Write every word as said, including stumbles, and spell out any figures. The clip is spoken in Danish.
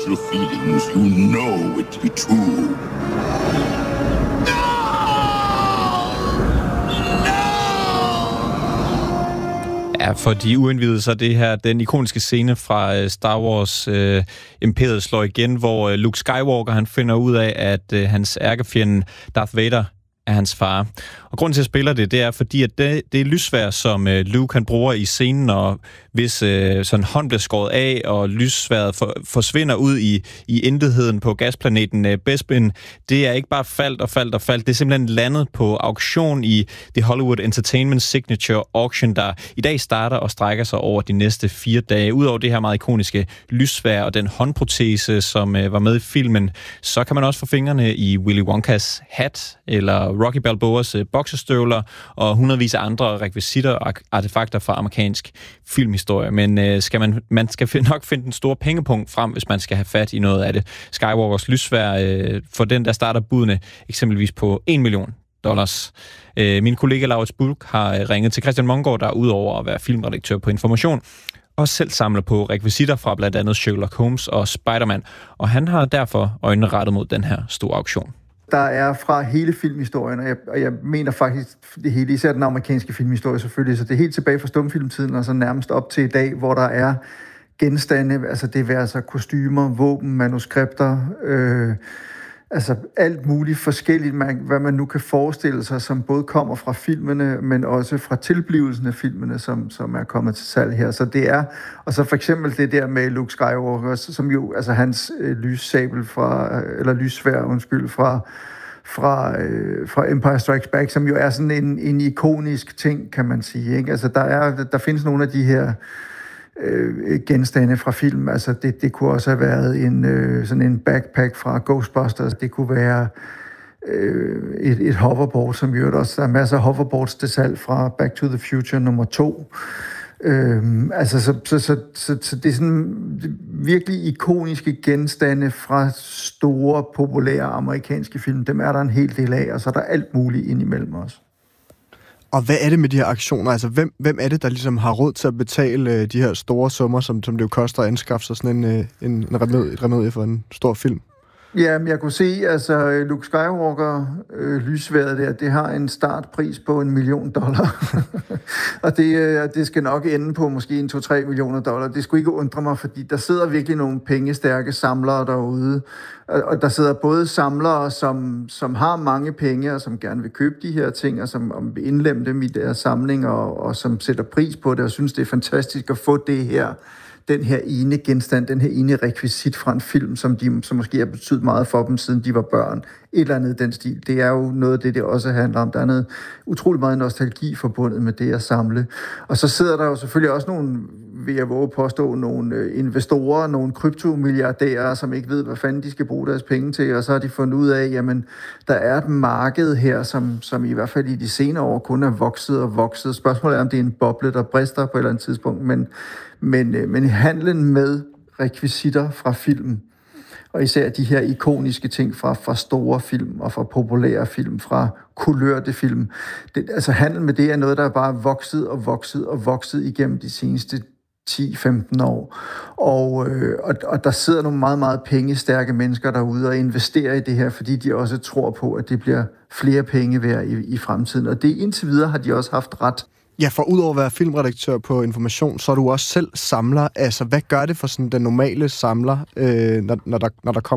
your feelings, you know it to be true. Ja, for de uindvidede, så det her den ikoniske scene fra Star Wars uh, Imperiet slår igen, hvor uh, Luke Skywalker han finder ud af, at uh, hans ærkefjende Darth Vader er hans far. Og grunden til, at jeg spiller det, det er, fordi at det, det er lyssværd, som uh, Luke han bruger i scenen, og hvis uh, sådan hånd bliver skåret af, og lyssværdet for, forsvinder ud i, i intetheden på gasplaneten uh, Bespin, det er ikke bare faldt og faldt og faldt, det er simpelthen landet på auktion i The Hollywood Entertainment Signature Auction, der i dag starter og strækker sig over de næste fire dage. Udover det her meget ikoniske lyssværd og den håndprotese, som uh, var med i filmen, så kan man også få fingrene i Willy Wonkas hat, eller Rocky Balboas uh, boksestøvler, og hundredvis af andre rekvisitter og artefakter fra amerikansk filmhistorie. Men øh, skal man, man skal nok finde den store pengepunkt frem, hvis man skal have fat i noget af det. Skywalkers lyssværd, øh, for den, der starter budene eksempelvis på en million dollars. Øh, min kollega Laurits Bulk har ringet til Christian Mongård, der udover at være filmredaktør på Information, og selv samler på rekvisitter fra blandt andet Sherlock Holmes og Spider-Man, og han har derfor øjnene rettet mod den her store auktion. Der er fra hele filmhistorien, og jeg, og jeg mener faktisk det hele, især den amerikanske filmhistorie selvfølgelig, så det er helt tilbage fra stumfilmtiden, og så nærmest op til i dag, hvor der er genstande, altså det vil altså kostymer, våben, manuskripter, øh, altså alt muligt forskelligt, man, hvad man nu kan forestille sig, som både kommer fra filmene, men også fra tilblivelsen af filmene, som, som er kommet til salg her. Så det er, og så for eksempel det der med Luke Skywalker, som jo, altså hans øh, lyssabel fra, eller lyssværd, undskyld, fra, fra, øh, fra Empire Strikes Back, som jo er sådan en, en ikonisk ting, kan man sige, ikke? Altså der, er, der findes nogle af de her Øh, genstande fra film. Altså det, det kunne også have været en øh, sådan en backpack fra Ghostbusters. Det kunne være øh, et, et hoverboard, som jo også der er masser af hoverboards til salg fra Back to the Future nummer to. Øh, altså så, så, så, så, så det er sådan virkelig ikoniske genstande fra store, populære amerikanske film. Dem er der en hel del af, og så er der alt muligt indimellem os. Og hvad er det med de her aktioner? Altså, hvem, hvem er det, der ligesom har råd til at betale øh, de her store summer, som, som det jo koster at anskaffe sig sådan en, øh, en, en remedie, et remedie for en stor film? Jamen, jeg kunne se, altså Luke Skywalker øh, lysværdet der, det har en startpris på en million dollar. Og det, øh, det skal nok ende på måske en to tre millioner dollar. Det skulle ikke undre mig, fordi der sidder virkelig nogle pengestærke samlere derude. Og, og der sidder både samlere, som, som har mange penge, og som gerne vil købe de her ting, og som om vil indlemme dem i deres samling, og, og som sætter pris på det, og synes, det er fantastisk at få det her, den her ene genstand, den her ene rekvisit fra en film, som, de, som måske har betydet meget for dem, siden de var børn. Et eller andet den stil. Det er jo noget af det, det også handler om. Der er noget utrolig meget nostalgi forbundet med det at samle. Og så sidder der jo selvfølgelig også nogle, vil jeg våge påstå, nogle investorer, nogle kryptomilliardærer, som ikke ved, hvad fanden de skal bruge deres penge til, og så har de fundet ud af, jamen, der er et marked her, som, som i hvert fald i de senere år kun er vokset og vokset. Spørgsmålet er, om det er en boble, der brister på et eller andet tidspunkt, men Men, men handlen med rekvisitter fra film, og især de her ikoniske ting fra, fra store film og fra populære film, fra kulørte film, det, altså handlen med det er noget, der er bare vokset og vokset og vokset igennem de seneste ti femten år. Og, øh, og, og der sidder nogle meget, meget pengestærke mennesker derude og investerer i det her, fordi de også tror på, at det bliver flere penge værd i, i fremtiden. Og det indtil videre har de også haft ret. Ja, for udover at være filmredaktør på Information, så er du også selv samler. Altså, hvad gør det for sådan den normale samler, øh, når, når, der, når der kommer